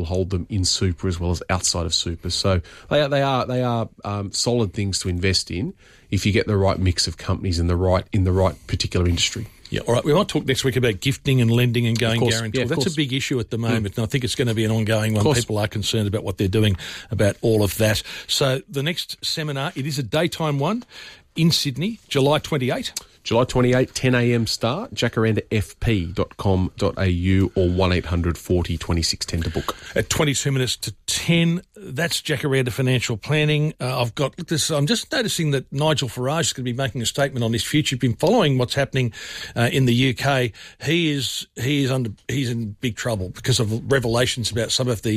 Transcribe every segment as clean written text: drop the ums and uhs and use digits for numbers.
hold them in super as well as outside of super. So they are solid things to invest in if you get the right mix of companies in the right particular industry. Yeah, all right. We might talk next week about gifting and lending and going guarantor. Yeah, That's a big issue at the moment, and I think it's going to be an ongoing one. People are concerned about what they're doing about all of that. So the next seminar, it is a daytime one in Sydney, July 28. July 28, 10 a.m. start, jacarandafp.com.au or 1800 40 26 10 to book. At 22 minutes to 10, that's Jacaranda Financial Planning. I'm just noticing that Nigel Farage is going to be making a statement on his future. You've been following what's happening in the UK. He's in big trouble because of revelations about some of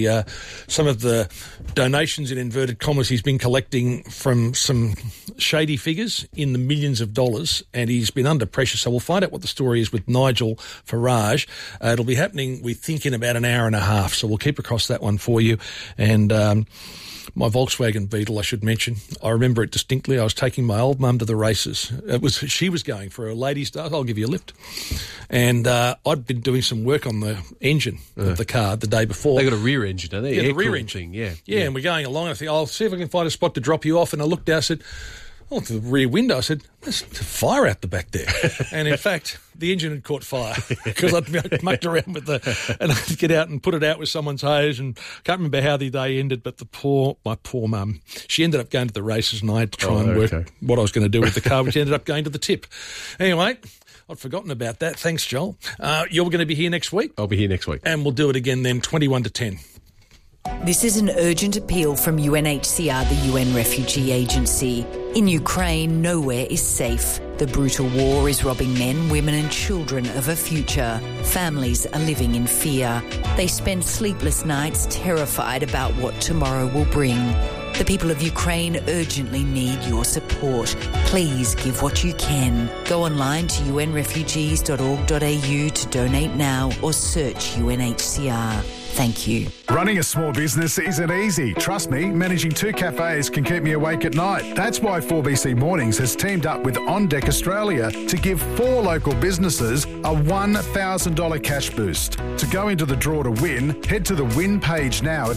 the donations in inverted commas he's been collecting from some shady figures in the millions of dollars, and he's been under pressure. So we'll find out what the story is with Nigel Farage. It'll be happening, we think, in about an hour and a half. So we'll keep across that one for you. And my Volkswagen Beetle, I should mention, I remember it distinctly. I was taking my old mum to the races. She was going for a ladies' day. I'll give you a lift. And I'd been doing some work on the engine of the car the day before. They got a rear engine, don't they? Yeah, the rear engine. Yeah, and we're going along. I think, I'll see if I can find a spot to drop you off. And I looked down, I said, to the rear window, I said, there's a fire out the back there. And in fact, the engine had caught fire because I'd mucked around with and I had to get out and put it out with someone's hose, and can't remember how the day ended, but my poor mum, she ended up going to the races and I had to try and work what I was going to do with the car, which ended up going to the tip. Anyway, I'd forgotten about that. Thanks, Joel. You're going to be here next week? I'll be here next week. And we'll do it again then, 21 to 10. This is an urgent appeal from UNHCR, the UN Refugee Agency. In Ukraine, nowhere is safe. The brutal war is robbing men, women and children of a future. Families are living in fear. They spend sleepless nights terrified about what tomorrow will bring. The people of Ukraine urgently need your support. Please give what you can. Go online to unrefugees.org.au to donate now or search UNHCR. Thank you. Running a small business isn't easy. Trust me, managing 2 cafes can keep me awake at night. That's why 4BC Mornings has teamed up with On Deck Australia to give 4 local businesses a $1,000 cash boost. To go into the draw to win, head to the win page now at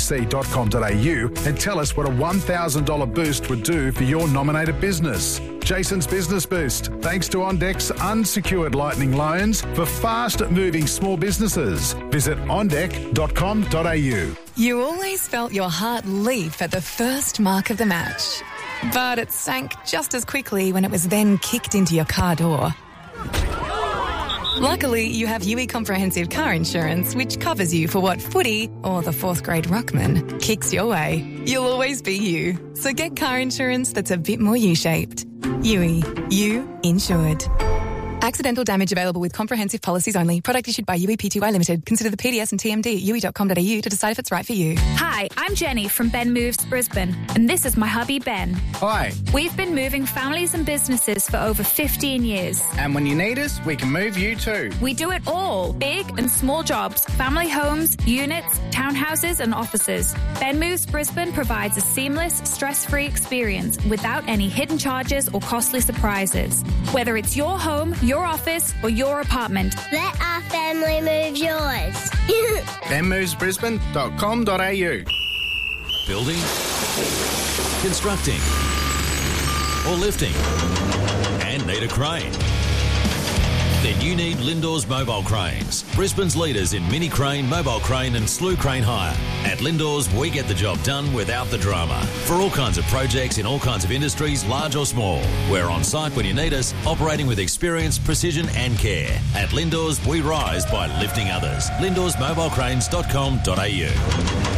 4bc.com.au and tell us what a $1,000 boost would do for your nominated business. Jason's Business Boost, thanks to On Deck's unsecured lightning loans for fast-moving small businesses. Visit ondeck.com.au. You always felt your heart leap at the first mark of the match, but it sank just as quickly when it was then kicked into your car door. Luckily, you have UE Comprehensive Car Insurance, which covers you for what footy or the 4th grade ruckman kicks your way. You'll always be you. So get car insurance that's a bit more U-shaped. UE. You insured. Accidental damage available with comprehensive policies only. Product issued by UE Pty Limited. Consider the PDS and TMD at UE.com.au to decide if it's right for you. Hi, I'm Jenny from Ben Moves Brisbane, and this is my hubby Ben. Hi. We've been moving families and businesses for over 15 years. And when you need us, we can move you too. We do it all. Big and small jobs, family homes, units, townhouses and offices. Ben Moves Brisbane provides a seamless, stress-free experience without any hidden charges or costly surprises. Whether it's your home, your office or your apartment. Let our family move yours. benmovesbrisbane.com.au. Building, constructing or lifting and need a crane? Then you need Lindor's Mobile Cranes, Brisbane's leaders in mini crane, mobile crane and slew crane hire. At Lindor's, we get the job done without the drama. For all kinds of projects in all kinds of industries, large or small. We're on site when you need us, operating with experience, precision and care. At Lindor's, we rise by lifting others. Lindor'sMobileCranes.com.au.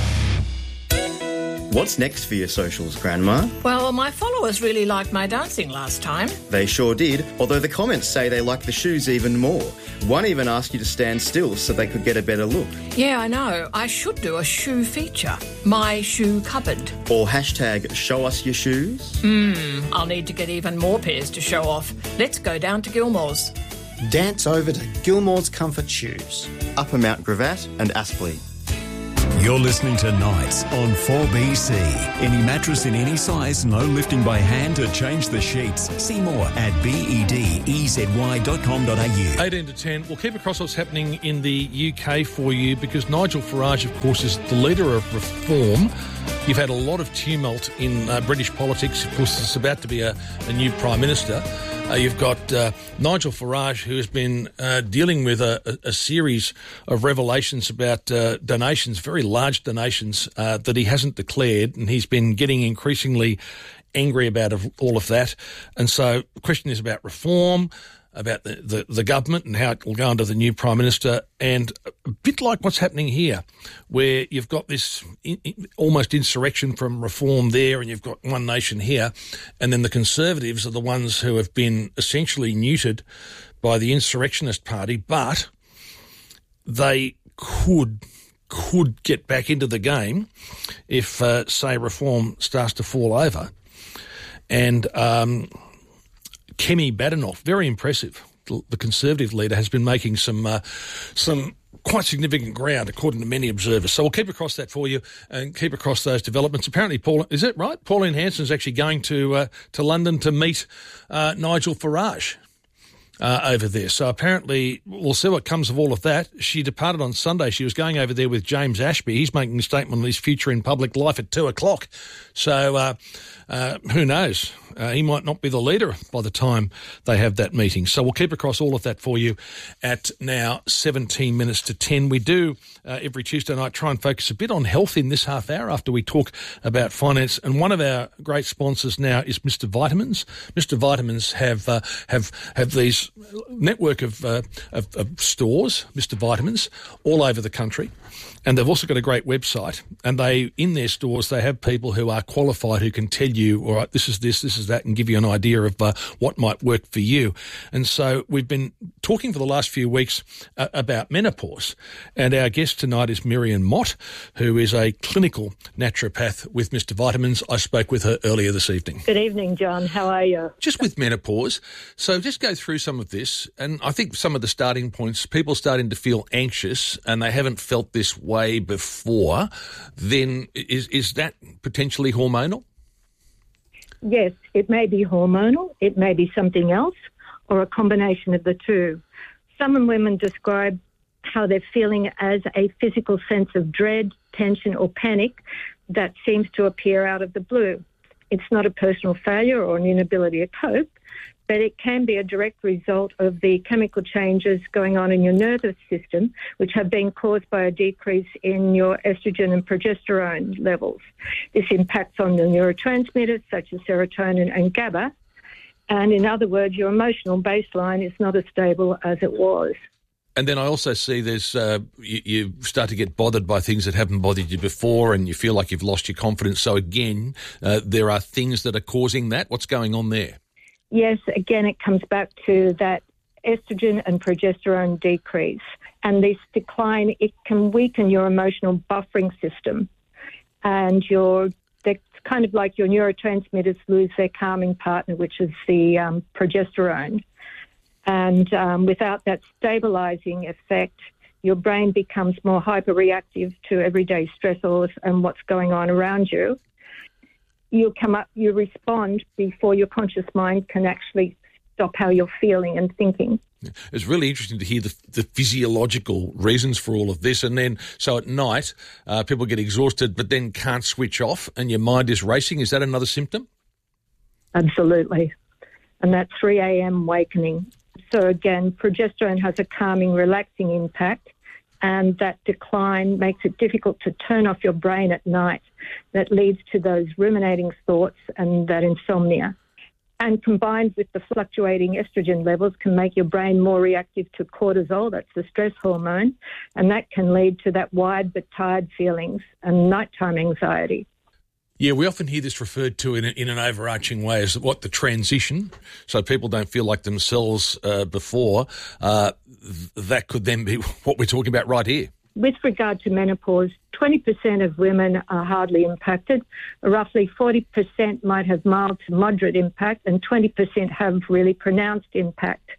What's next for your socials, Grandma? Well, my followers really liked my dancing last time. They sure did, although the comments say they like the shoes even more. One even asked you to stand still so they could get a better look. Yeah, I know. I should do a shoe feature. My shoe cupboard. Or hashtag show us your shoes. I'll need to get even more pairs to show off. Let's go down to Gilmore's. Dance over to Gilmore's Comfort Shoes. Upper Mount Gravatt and Aspley. You're listening to Nights on 4BC. Any mattress in any size, no lifting by hand to change the sheets. See more at bedezi.com.au. 18 to 10. We'll keep across what's happening in the UK for you because Nigel Farage, of course, is the leader of Reform. You've had a lot of tumult in British politics. Of course, there's about to be a new Prime Minister. You've got Nigel Farage, who has been dealing with a series of revelations about donations, very large donations that he hasn't declared, and he's been getting increasingly angry about all of that. And so the question is about reform, about the government and how it will go under the new Prime Minister, and a bit like what's happening here, where you've got this almost insurrection from Reform there, and you've got One Nation here, and then the Conservatives are the ones who have been essentially neutered by the insurrectionist party, but they could get back into the game if, say, Reform starts to fall over. And Kemi Badenoch, very impressive. The Conservative leader has been making some quite significant ground, according to many observers. So we'll keep across that for you and keep across those developments. Apparently, is it right? Pauline Hanson's actually going to London to meet Nigel Farage over there. So apparently, we'll see what comes of all of that. She departed on Sunday. She was going over there with James Ashby. He's making a statement on his future in public life at 2:00. So who knows? He might not be the leader by the time they have that meeting. So we'll keep across all of that for you at now 17 minutes to 10. We do every Tuesday night try and focus a bit on health in this half hour after we talk about finance. And one of our great sponsors now is Mr. Vitamins. Mr. Vitamins have these network of stores, Mr. Vitamins, all over the country. And they've also got a great website, and in their stores they have people who are qualified who can tell you, all right, this is that, and give you an idea of what might work for you. And so we've been talking for the last few weeks about menopause, and our guest tonight is Miriam Mott, who is a clinical naturopath with Mr. Vitamins. I spoke with her earlier this evening. Good evening, John. How are you? Just with menopause. So just go through some of this, and I think some of the starting points, people starting to feel anxious and they haven't felt this way before, then is that potentially hormonal? Yes, it may be hormonal, it may be something else, or a combination of the two. Some women describe how they're feeling as a physical sense of dread, tension or panic that seems to appear out of the blue. It's not a personal failure or an inability to cope, but it can be a direct result of the chemical changes going on in your nervous system, which have been caused by a decrease in your estrogen and progesterone levels. This impacts on the neurotransmitters such as serotonin and GABA. And in other words, your emotional baseline is not as stable as it was. And then I also see there's you start to get bothered by things that haven't bothered you before, and you feel like you've lost your confidence. So again, there are things that are causing that. What's going on there? Yes, again, it comes back to that estrogen and progesterone decrease. And this decline, it can weaken your emotional buffering system. And that's kind of like your neurotransmitters lose their calming partner, which is the progesterone. And without that stabilising effect, your brain becomes more hyperreactive to everyday stressors and what's going on around you. You respond before your conscious mind can actually stop how you're feeling and thinking. It's really interesting to hear the physiological reasons for all of this. And then, so at night, people get exhausted but then can't switch off and your mind is racing. Is that another symptom? Absolutely. And that's 3 a.m. awakening. So again, progesterone has a calming, relaxing impact, and that decline makes it difficult to turn off your brain at night. That leads to those ruminating thoughts and that insomnia. And combined with the fluctuating estrogen levels can make your brain more reactive to cortisol, that's the stress hormone, and that can lead to that wide but tired feelings and nighttime anxiety. Yeah, we often hear this referred to in an overarching way as the transition, so people don't feel like themselves before. That could then be what we're talking about right here. With regard to menopause, 20% of women are hardly impacted. Roughly 40% might have mild to moderate impact, and 20% have really pronounced impact.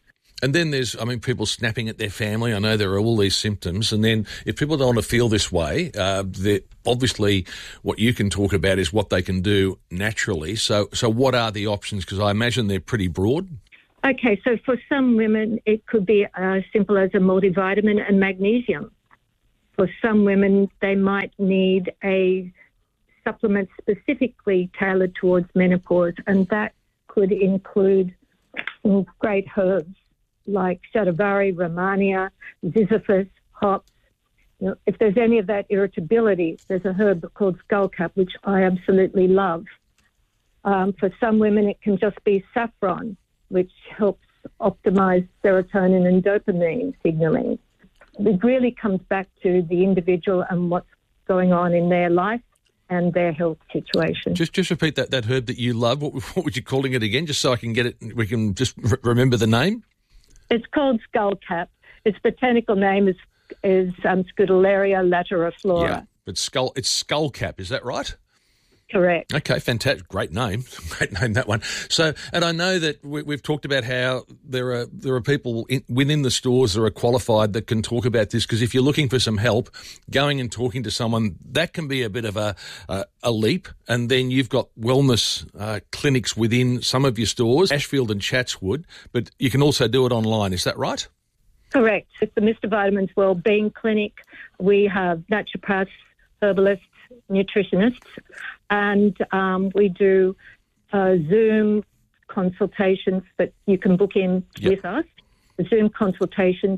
And then there's, people snapping at their family. I know there are all these symptoms. And then if people don't want to feel this way, obviously what you can talk about is what they can do naturally. So what are the options? Because I imagine they're pretty broad. Okay, so for some women, it could be as simple as a multivitamin and magnesium. For some women, they might need a supplement specifically tailored towards menopause, and that could include great herbs like shatavari, romania, ziziphus, hops. If there's any of that irritability, there's a herb called skullcap, which I absolutely love. For some women, it can just be saffron, which helps optimize serotonin and dopamine signaling. It really comes back to the individual and what's going on in their life and their health situation. Just repeat that herb that you love. What would you calling it again, just so I can get it? We can just remember the name. It's called skullcap. Its botanical name is Scutellaria lateriflora. Yeah, but it's skullcap. Is that right? Correct. Okay, fantastic. Great name, that one. So, and I know that we've talked about how there are people within the stores that are qualified that can talk about this, because if you're looking for some help, going and talking to someone, that can be a bit of a leap. And then you've got wellness clinics within some of your stores, Ashfield and Chatswood, but you can also do it online. Is that right? Correct. It's the Mr. Vitamins Wellbeing Clinic. We have naturopaths, herbalists, nutritionists, and we do Zoom consultations that you can book in with us. The Zoom consultations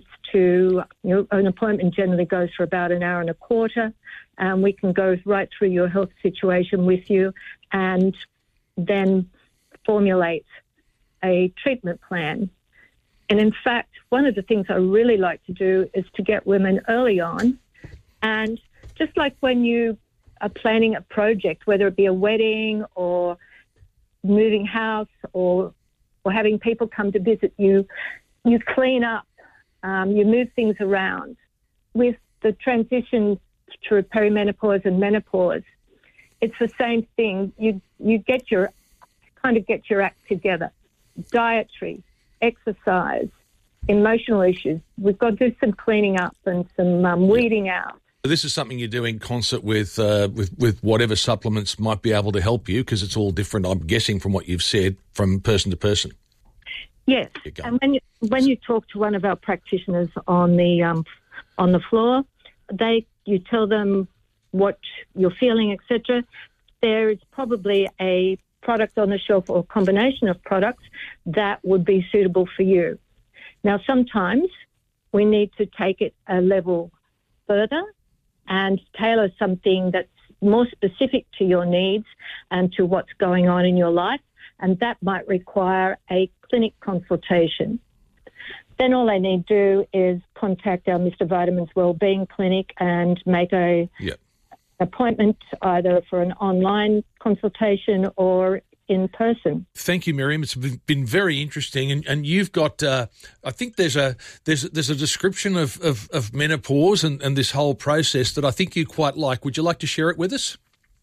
an appointment generally goes for about an hour and a quarter, and we can go right through your health situation with you and then formulate a treatment plan. And in fact, one of the things I really like to do is to get women early on, and just like when you are planning a project, whether it be a wedding or moving house or having people come to visit you, you clean up, you move things around. With the transition through perimenopause and menopause, it's the same thing. You get your act together. Dietary, exercise, emotional issues. We've got to do some cleaning up and some weeding out. This is something you do in concert with whatever supplements might be able to help you, because it's all different, I'm guessing, from what you've said, from person to person. Yes, and when you talk to one of our practitioners on the floor, you tell them what you're feeling, etc. There is probably a product on the shelf or a combination of products that would be suitable for you. Now, sometimes we need to take it a level further and tailor something that's more specific to your needs and to what's going on in your life, and that might require a clinic consultation. Then all they need to do is contact our Mr. Vitamins Wellbeing Clinic and make a appointment either for an online consultation or in person. Thank you, Miriam. It's been very interesting, and you've got. I think there's a description of menopause and this whole process that I think you quite like. Would you like to share it with us?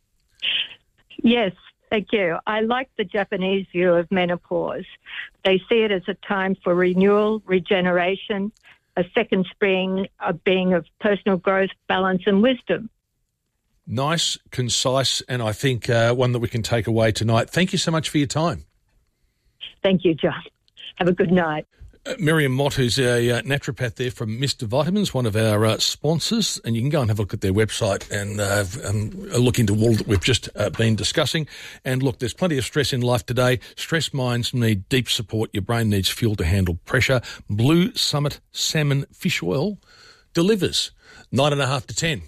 Yes, thank you. I like the Japanese view of menopause. They see it as a time for renewal, regeneration, a second spring, a being of personal growth, balance, and wisdom. Nice, concise, and I think one that we can take away tonight. Thank you so much for your time. Thank you, John. Have a good night. Miriam Mott, who's a naturopath there from Mr. Vitamins, one of our sponsors, and you can go and have a look at their website and look into all that we've just been discussing. And look, there's plenty of stress in life today. Stressed minds need deep support. Your brain needs fuel to handle pressure. Blue Summit Salmon Fish Oil delivers 9.5 to 10.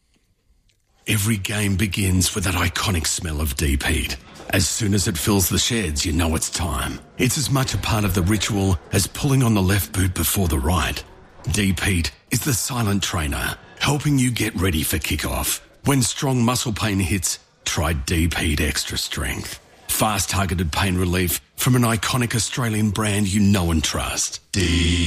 Every game begins with that iconic smell of deep heat. As soon as it fills the sheds, you know it's time. It's as much a part of the ritual as pulling on the left boot before the right. Deep heat is the silent trainer, helping you get ready for kickoff. When strong muscle pain hits, try Deep Heat Extra Strength. Fast targeted pain relief from an iconic Australian brand you know and trust. Deep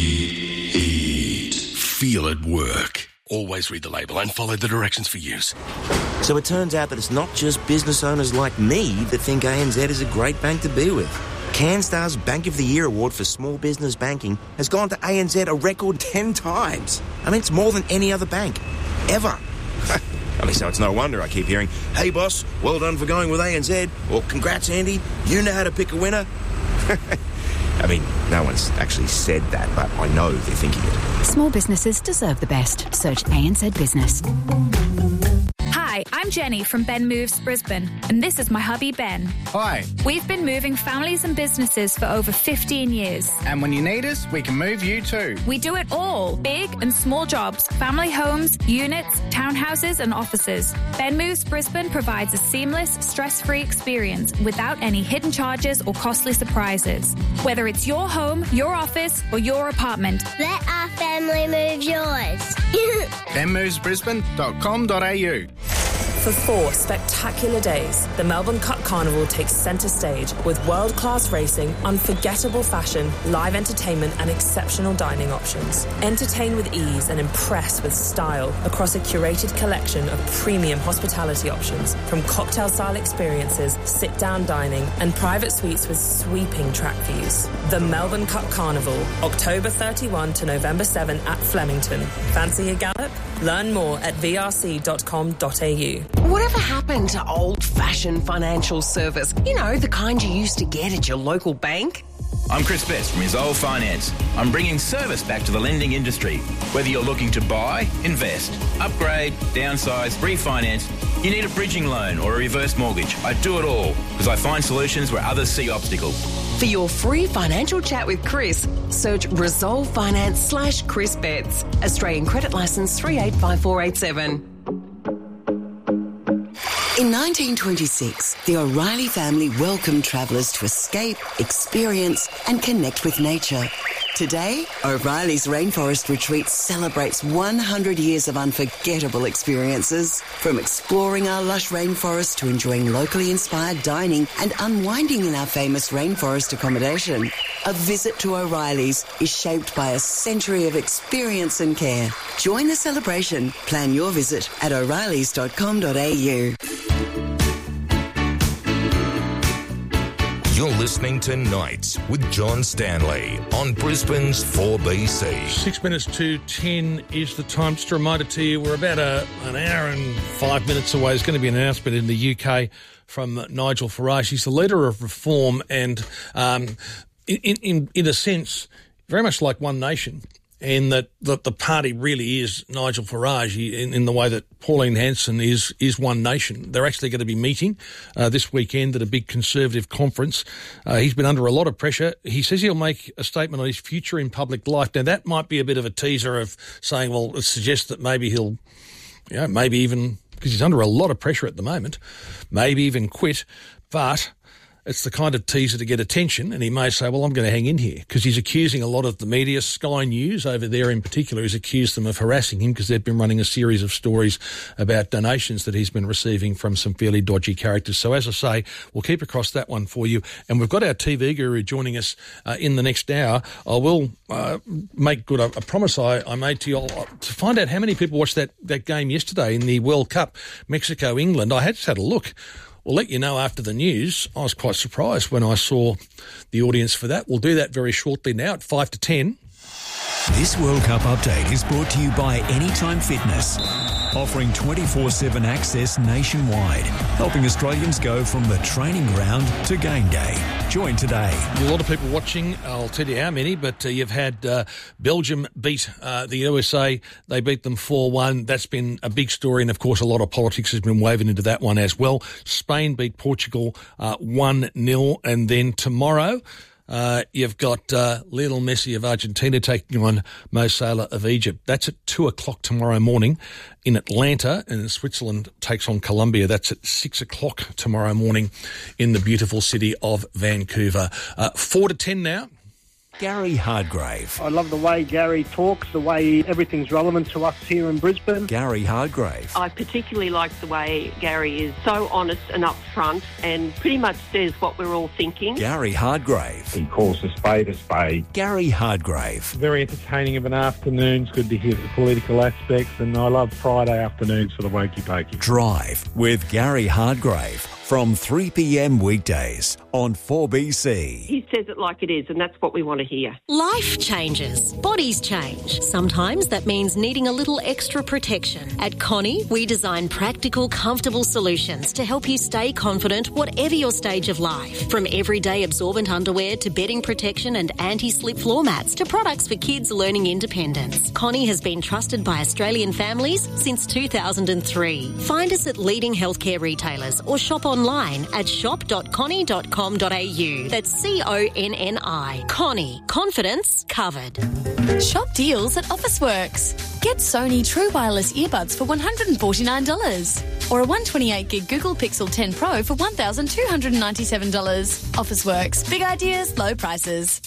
Heat. Feel it work. Always read the label and follow the directions for use. So it turns out that it's not just business owners like me that think ANZ is a great bank to be with. CanStar's Bank of the Year award for small business banking has gone to ANZ a record 10 times. I mean, it's more than any other bank, ever. I mean, so it's no wonder I keep hearing, "Hey boss, well done for going with ANZ," or "Congrats Andy, you know how to pick a winner." I mean, no one's actually said that, but I know they're thinking it. Small businesses deserve the best. Search ANZ Business. Hi, I'm Jenny from Ben Moves Brisbane, and this is my hubby Ben. Hi. We've been moving families and businesses for over 15 years. And when you need us, we can move you too. We do it all. Big and small jobs, family homes, units, townhouses and offices. Ben Moves Brisbane provides a seamless, stress-free experience without any hidden charges or costly surprises. Whether it's your home, your office or your apartment. Let our family move yours. benmovesbrisbane.com.au. For 4 spectacular days, the Melbourne Cup Carnival takes centre stage with world-class racing, unforgettable fashion, live entertainment and exceptional dining options. Entertain with ease and impress with style across a curated collection of premium hospitality options, from cocktail-style experiences, sit-down dining and private suites with sweeping track views. The Melbourne Cup Carnival, October 31 to November 7 at Flemington. Fancy a gallop? Learn more at vrc.com.au. Whatever happened to old-fashioned financial service? You know, the kind you used to get at your local bank? I'm Chris Best from Resolve Finance. I'm bringing service back to the lending industry. Whether you're looking to buy, invest, upgrade, downsize, refinance, you need a bridging loan or a reverse mortgage. I do it all because I find solutions where others see obstacles. For your free financial chat with Chris, search Resolve Finance/Chris Betts. Australian Credit Licence 385487. In 1926, the O'Reilly family welcomed travellers to escape, experience and connect with nature. Today, O'Reilly's Rainforest Retreat celebrates 100 years of unforgettable experiences. From exploring our lush rainforest to enjoying locally inspired dining and unwinding in our famous rainforest accommodation. A visit to O'Reilly's is shaped by a century of experience and care. Join the celebration. Plan your visit at o'reillys.com.au. You're listening to Nights with John Stanley on Brisbane's 4BC. 6 minutes to 10 is the time. Just a reminder to you, we're about an hour and 5 minutes away. There's going to be an announcement in the UK from Nigel Farage. He's the leader of Reform and, in a sense, very much like One Nation, in that the party really is Nigel Farage in the way that Pauline Hanson is One Nation. They're actually going to be meeting this weekend at a big Conservative conference. He's been under a lot of pressure. He says he'll make a statement on his future in public life. Now, that might be a bit of a teaser of saying, well, it suggests that maybe he'll, maybe even, because he's under a lot of pressure at the moment, maybe even quit. But it's the kind of teaser to get attention, and he may say, well, I'm going to hang in here, because he's accusing a lot of the media, Sky News over there in particular, has accused them of harassing him because they've been running a series of stories about donations that he's been receiving from some fairly dodgy characters. So as I say, we'll keep across that one for you. And we've got our TV guru joining us in the next hour. I will make good a promise I made to you to find out how many people watched that game yesterday in the World Cup, Mexico-England. I had a look. We'll let you know after the news. I was quite surprised when I saw the audience for that. We'll do that very shortly now at 5 to 10. This World Cup update is brought to you by Anytime Fitness, offering 24/7 access nationwide, helping Australians go from the training ground to game day. Join today. A lot of people watching, I'll tell you how many, but you've had Belgium beat the USA. They beat them 4-1. That's been a big story, and of course a lot of politics has been woven into that one as well. Spain beat Portugal 1-0, and then tomorrow you've got Lionel Messi of Argentina taking on Mo Salah of Egypt. That's at 2 o'clock tomorrow morning in Atlanta, and Switzerland takes on Colombia. That's at 6 o'clock tomorrow morning in the beautiful city of Vancouver. 4 to 10 now. Gary Hardgrave. I love the way Gary talks, the way everything's relevant to us here in Brisbane. Gary Hardgrave. I particularly like the way Gary is so honest and upfront and pretty much says what we're all thinking. Gary Hardgrave. He calls a spade a spade. Gary Hardgrave. Very entertaining of an afternoon. It's good to hear the political aspects, and I love Friday afternoons for the Wokey Pokey. Drive with Gary Hardgrave from 3 p.m. weekdays on 4BC. He says it like it is, and that's what we want to hear. Life changes. Bodies change. Sometimes that means needing a little extra protection. At Connie, we design practical, comfortable solutions to help you stay confident whatever your stage of life. From everyday absorbent underwear to bedding protection and anti-slip floor mats to products for kids learning independence. Connie has been trusted by Australian families since 2003. Find us at leading healthcare retailers or shop online at shop.connie.com.au. That's CONNI. Connie. Confidence covered. Shop deals at Officeworks. Get Sony True Wireless earbuds for $149 or a 128gig Google Pixel 10 Pro for $1,297. Officeworks. Big ideas, low prices.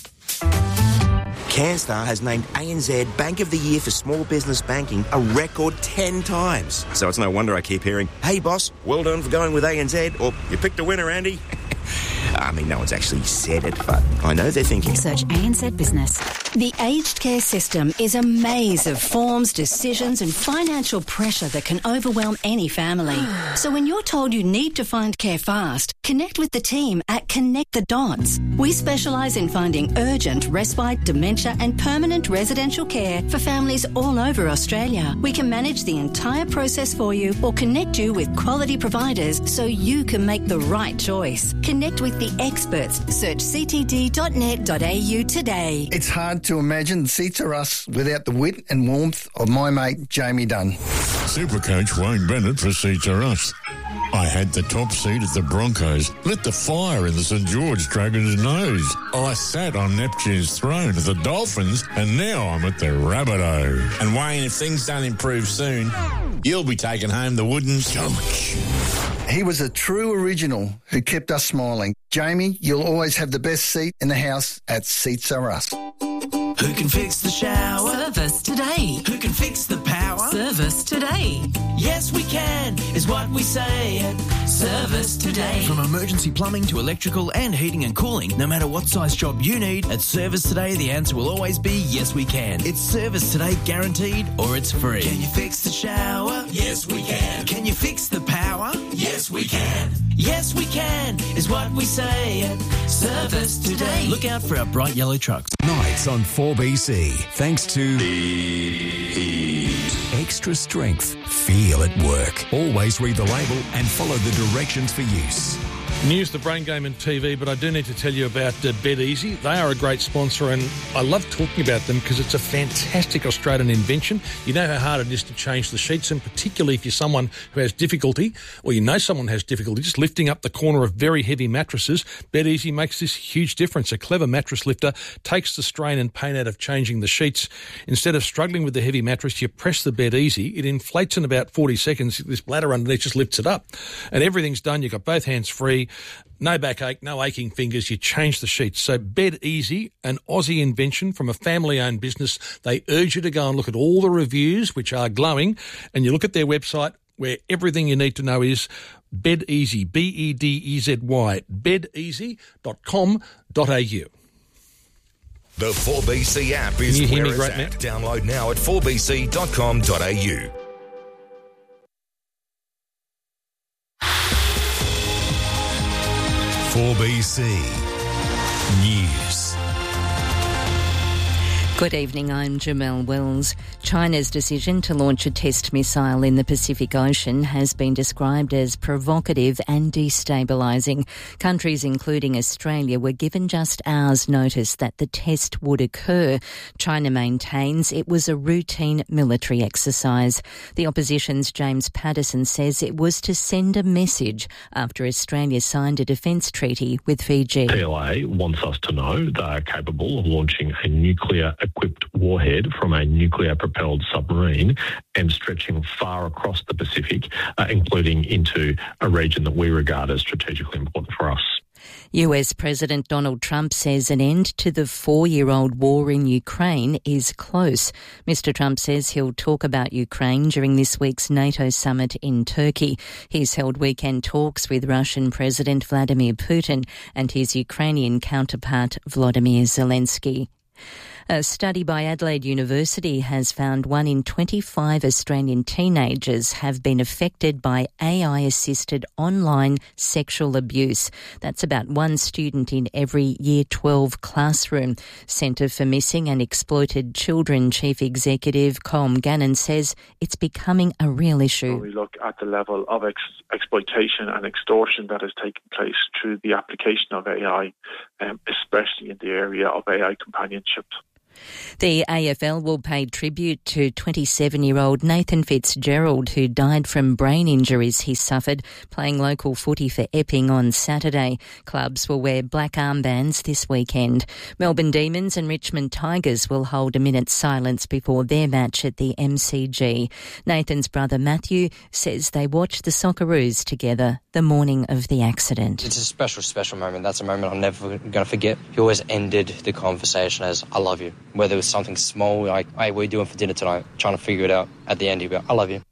CanStar has named ANZ Bank of the Year for Small Business Banking a record 10 times. So it's no wonder I keep hearing, "Hey boss, well done for going with ANZ," or "You picked a winner, Andy." I mean, no one's actually said it, but I know they're thinking. Search ANZ Business. The aged care system is a maze of forms, decisions and financial pressure that can overwhelm any family. So when you're told you need to find care fast, connect with the team at Connect the Dots. We specialise in finding urgent, respite, dementia and permanent residential care for families all over Australia. We can manage the entire process for you or connect you with quality providers so you can make the right choice. Connect with the experts. Search ctd.net.au today. It's hard to imagine Seats Are Us without the wit and warmth of my mate Jamie Dunn. Supercoach Wayne Bennett for Seats Are Us. I had the top seat at the Broncos, lit the fire in the St George Dragons' nose. I sat on Neptune's throne at the Dolphins, and now I'm at the Rabbitohs. And Wayne, if things don't improve soon, you'll be taking home the wooden coach. He was a true original who kept us smiling. Jamie, you'll always have the best seat in the house at Seats Are Us. Who can fix the shower? Service today. Who can fix the power? Service today. Yes, we can, is what we say at Service Today. From emergency plumbing to electrical and heating and cooling, no matter what size job you need, at Service Today, the answer will always be yes, we can. It's Service Today guaranteed or it's free. Can you fix the shower? Yes, we can. Can you fix the power? Yes, we can. Yes, we can, is what we say at Service Today. Look out for our bright yellow trucks. Nights on 4BC, thanks to Extra Strength. Feel at work. Always read the label and follow the directions for use. News, the Brain Game and TV, but I do need to tell you about Bed Easy. They are a great sponsor and I love talking about them because it's a fantastic Australian invention. You know how hard it is to change the sheets, and particularly if you're someone who has difficulty, or you know someone has difficulty just lifting up the corner of very heavy mattresses. Bed Easy makes this huge difference. A clever mattress lifter takes the strain and pain out of changing the sheets. Instead of struggling with the heavy mattress, you press the Bed Easy. It inflates in about 40 seconds. This bladder underneath just lifts it up. And everything's done. You've got both hands free. No backache, no aching fingers. You change the sheets. So Bed Easy, an Aussie invention from a family-owned business. They urge you to go and look at all the reviews, which are glowing, and you look at their website where everything you need to know is Bed Easy, Bedezy, bedeasy.com.au. The 4BC app is where it's at. Download now at 4bc.com.au. BC News. Good evening, I'm Jamelle Wells. China's decision to launch a test missile in the Pacific Ocean has been described as provocative and destabilising. Countries including Australia were given just hours' notice that the test would occur. China maintains it was a routine military exercise. The opposition's James Paterson says it was to send a message after Australia signed a defence treaty with Fiji. PLA wants us to know they are capable of launching a nuclear-equipped warhead from a nuclear-propelled submarine and stretching far across the Pacific, including into a region that we regard as strategically important for us. US President Donald Trump says an end to the 4-year-old war in Ukraine is close. Mr. Trump says he'll talk about Ukraine during this week's NATO summit in Turkey. He's held weekend talks with Russian President Vladimir Putin and his Ukrainian counterpart Volodymyr Zelensky. A study by Adelaide University has found 1 in 25 Australian teenagers have been affected by AI-assisted online sexual abuse. That's about one student in every Year 12 classroom. Centre for Missing and Exploited Children Chief Executive Colm Gannon says it's becoming a real issue. When we look at the level of exploitation and extortion that is taking place through the application of AI, especially in the area of AI companionship. The AFL will pay tribute to 27-year-old Nathan Fitzgerald, who died from brain injuries he suffered playing local footy for Epping on Saturday. Clubs will wear black armbands this weekend. Melbourne Demons and Richmond Tigers will hold a minute's silence before their match at the MCG. Nathan's brother Matthew says they watched the Socceroos together the morning of the accident. It's a special, special moment. That's a moment I'm never going to forget. He always ended the conversation as, I love you. Whether it was something small, like, hey, what are you doing for dinner tonight? Trying to figure it out. At the end, he'd go, I love you.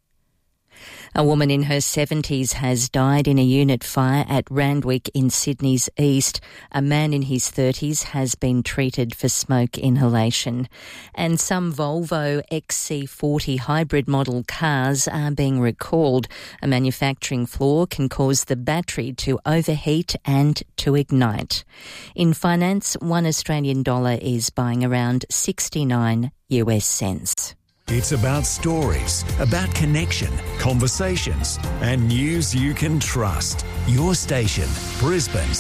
A woman in her 70s has died in a unit fire at Randwick in Sydney's east. A man in his 30s has been treated for smoke inhalation. And some Volvo XC40 hybrid model cars are being recalled. A manufacturing flaw can cause the battery to overheat and to ignite. In finance, $1 Australian is buying around 69 US cents. It's about stories, about connection, conversations, and news you can trust. Your station, Brisbane's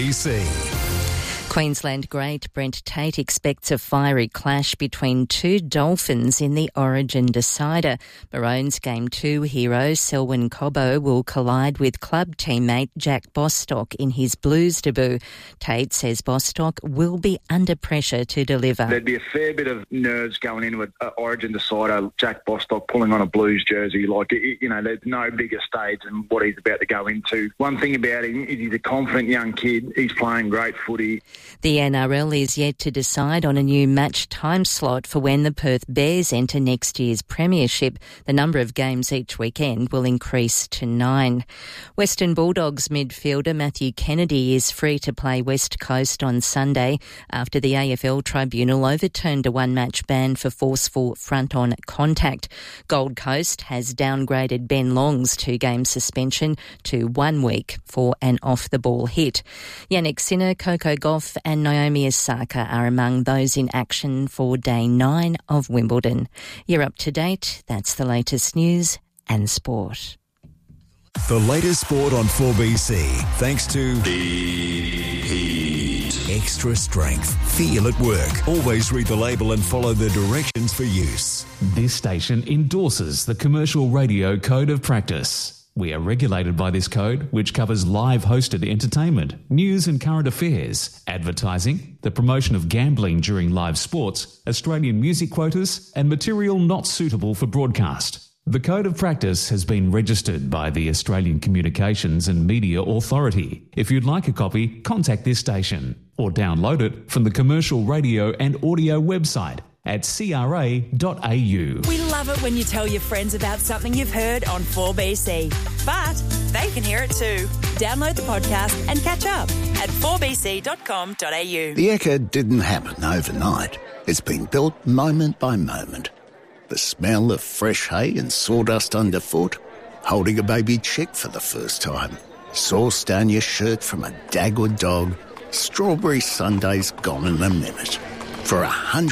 4BC. Queensland great Brent Tate expects a fiery clash between two Dolphins in the Origin decider. Maroons Game 2 hero Selwyn Cobbo will collide with club teammate Jack Bostock in his Blues debut. Tate says Bostock will be under pressure to deliver. There'd be a fair bit of nerves going into an Origin decider. Jack Bostock pulling on a Blues jersey, there's no bigger stage than what he's about to go into. One thing about him is he's a confident young kid. He's playing great footy. The NRL is yet to decide on a new match time slot for when the Perth Bears enter next year's premiership. The number of games each weekend will increase to 9. Western Bulldogs midfielder Matthew Kennedy is free to play West Coast on Sunday after the AFL Tribunal overturned a one-match ban for forceful front-on contact. Gold Coast has downgraded Ben Long's 2-game suspension to 1 week for an off-the-ball hit. Yannick Sinner, Coco Gauff and Naomi Osaka are among those in action for Day 9 of Wimbledon. You're up to date. That's the latest news and sport. The latest sport on 4BC, thanks to Extra Strength. Feel at work. Always read the label and follow the directions for use. This station endorses the Commercial Radio Code of Practice. We are regulated by this code, which covers live hosted entertainment, news and current affairs, advertising, the promotion of gambling during live sports, Australian music quotas, and material not suitable for broadcast. The Code of Practice has been registered by the Australian Communications and Media Authority. If you'd like a copy, contact this station or download it from the Commercial Radio and Audio website at cra.au. We love it when you tell your friends about something you've heard on 4BC, but they can hear it too. Download the podcast and catch up at 4bc.com.au. The Ekka didn't happen overnight. It's been built moment by moment. The smell of fresh hay and sawdust underfoot, holding a baby chick for the first time, sauce down your shirt from a Dagwood dog, strawberry sundaes gone in a minute. For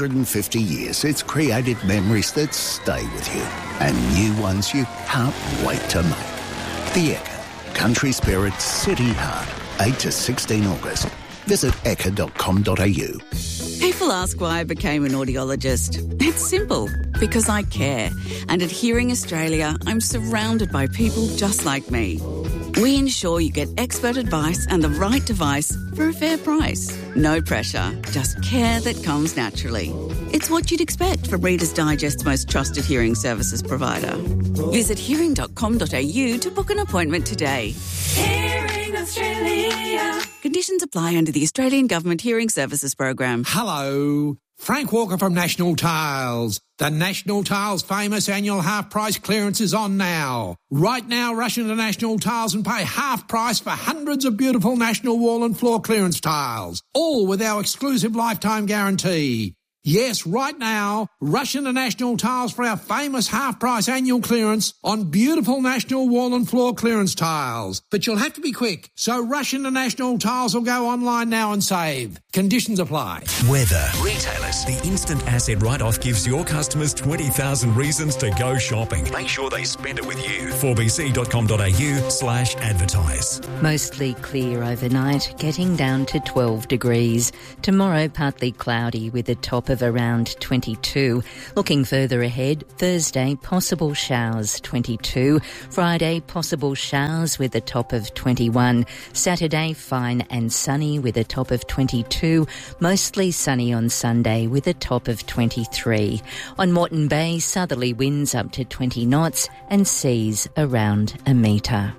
150 years, it's created memories that stay with you and new ones you can't wait to make. The Ekka, Country Spirit, City Heart, 8 to 16 August. Visit ekka.com.au. People ask why I became an audiologist. It's simple, because I care. And at Hearing Australia, I'm surrounded by people just like me. We ensure you get expert advice and the right device for a fair price. No pressure, just care that comes naturally. It's what you'd expect from Reader's Digest's most trusted hearing services provider. Visit hearing.com.au to book an appointment today. Hearing Australia. Conditions apply under the Australian Government Hearing Services Program. Hello, Frank Walker from National Tiles. The National Tiles famous annual half-price clearance is on now. Right now, rush into National Tiles and pay half price for hundreds of beautiful National Wall and Floor clearance tiles, all with our exclusive lifetime guarantee. Yes, right now, rush into National Tiles for our famous half-price annual clearance on beautiful National wall and floor clearance tiles. But you'll have to be quick, so rush into National Tiles or go online now and save. Conditions apply. Weather. Retailers. The instant asset write-off gives your customers 20,000 reasons to go shopping. Make sure they spend it with you. 4bc.com.au/advertise. Mostly clear overnight, getting down to 12 degrees. Tomorrow, partly cloudy with a top of around 22. Looking further ahead, Thursday, possible showers, 22. Friday, possible showers with a top of 21. Saturday, fine and sunny with a top of 22. Mostly sunny on Sunday with a top of 23. On Moreton Bay, southerly winds up to 20 knots and seas around a metre.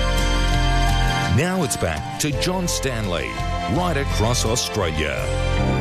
Now it's back to John Stanley, right across Australia.